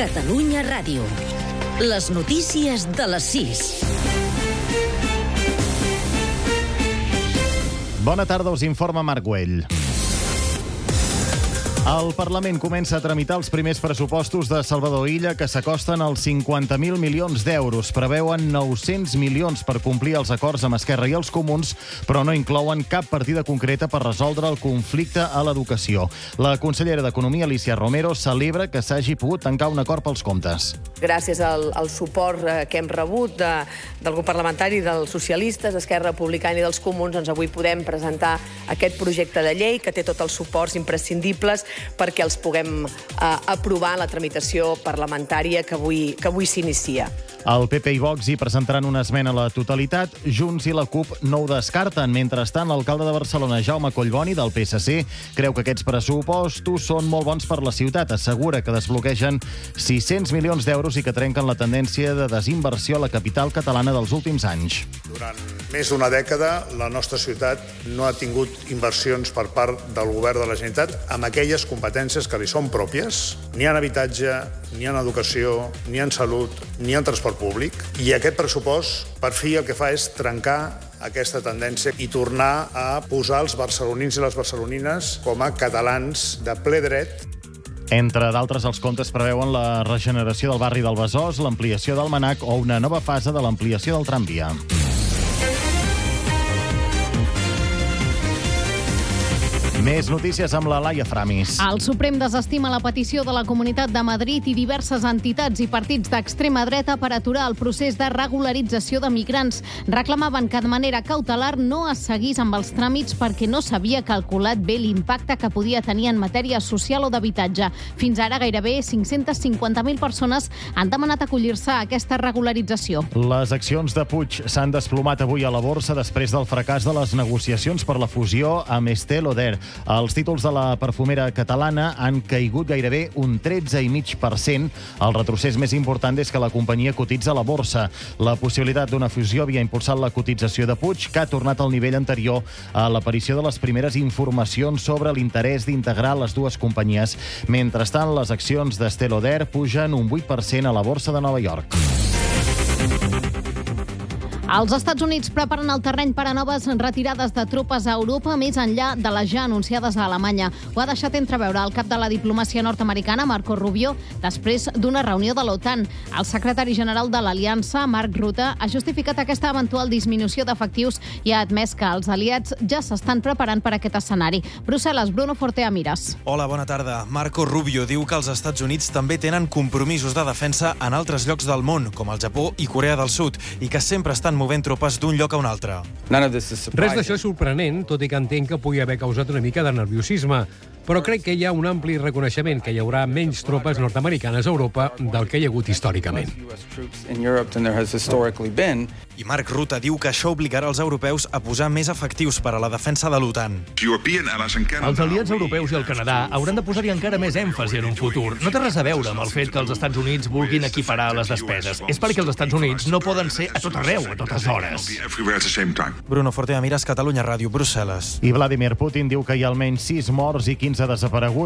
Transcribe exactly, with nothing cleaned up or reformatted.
Catalunya Ràdio. Les notícies de les sis. Bona tarda, us informa Marc Güell. El Parlament comença a tramitar els primers pressupostos de Salvador Illa, que s'acosten als cinquanta mil milions d'euros. Preveuen nou-cents milions per complir els acords amb Esquerra i els Comuns, però no inclouen cap partida concreta per resoldre el conflicte a l'educació. La consellera d'Economia, Alícia Romero, celebra que s'hagi pogut tancar un acord pels comptes. Gràcies al, al suport que hem rebut de, del grup parlamentari dels socialistes, d'Esquerra Republicana i dels Comuns, doncs avui podem presentar aquest projecte de llei que té tots els suports imprescindibles perquè els puguem eh, aprovar en la tramitació parlamentària que avui, que avui s'inicia. El P P i Vox hi presentaran una esmena a la totalitat. Junts i la CUP no ho descarten. Mentrestant, l'alcalde de Barcelona, Jaume Collboni, del P S C, creu que aquests pressupostos són molt bons per la ciutat. Assegura que desbloquegen sis-cents milions d'euros i que trenquen la tendència de desinversió a la capital catalana dels últims anys. Durant més d'una dècada, la nostra ciutat no ha tingut inversions per part del govern de la Generalitat amb aquelles competències que li són pròpies, ni en habitatge, ni en educació, ni en salut, ni en transport públic. I aquest pressupost, per fi, el que fa és trencar aquesta tendència i tornar a posar els barcelonins i les barcelonines com a catalans de ple dret. Entre d'altres, els comptes preveuen la regeneració del barri del Besòs, l'ampliació del Manac o una nova fase de l'ampliació del tramvia. Més notícies amb la Laia Framis. El Suprem desestima la petició de la Comunitat de Madrid i diverses entitats i partits d'extrema dreta per aturar el procés de regularització de migrants. Reclamaven que de manera cautelar no es seguís amb els tràmits perquè no s'havia calculat bé l'impacte que podia tenir en matèria social o d'habitatge. Fins ara gairebé cinc-centes cinquanta mil persones han demanat acollir-se a aquesta regularització. Les accions de Puig s'han desplomat avui a la borsa després del fracàs de les negociacions per la fusió amb Estée Lauder. Els títols de la perfumera catalana han caigut gairebé un tretze coma cinc per cent. El retrocés més important és que la companyia cotitza a la borsa. La possibilitat d'una fusió havia impulsat la cotització de Puig, que ha tornat al nivell anterior a l'aparició de les primeres informacions sobre l'interès d'integrar les dues companyies. Mentrestant, les accions d'Estée Lauder pugen un vuit per cent a la borsa de Nova York. Els Estats Units preparen el terreny per a noves retirades de tropes a Europa més enllà de les ja anunciades a Alemanya. Ho ha deixat entreveure el cap de la diplomàcia nord-americana, Marco Rubio, després d'una reunió de l'OTAN. El secretari general de l'Aliança, Mark Rutte, ha justificat aquesta eventual disminució d'efectius i ha admès que els aliats ja s'estan preparant per a aquest escenari. Brussel·les, Bruno Fortea Miras. Hola, bona tarda. Marco Rubio diu que els Estats Units també tenen compromisos de defensa en altres llocs del món, com el Japó i Corea del Sud, i que sempre estan movent tropes d'un lloc a un altre. Res d'això és sorprenent, tot i que entenc que pugui haver causat una mica de nerviosisme. Però crec que hi ha un ampli reconeixement que hi haurà menys tropes nord-americanes a Europa del que hi ha hagut històricament. I Mark Rutte diu que això obligarà els europeus a posar més efectius per a la defensa de l'OTAN. Els aliats europeus i el Canadà hauran de posar-hi encara més èmfasi en un futur. No té res a veure amb el fet que els Estats Units vulguin equiparar les despeses. És perquè els Estats Units no poden ser a tot arreu, a totes hores. Bruno Fortea Miras, Catalunya Ràdio, Brussel·les. I Vladimir Putin diu que hi ha almenys sis morts i quinze desapareguts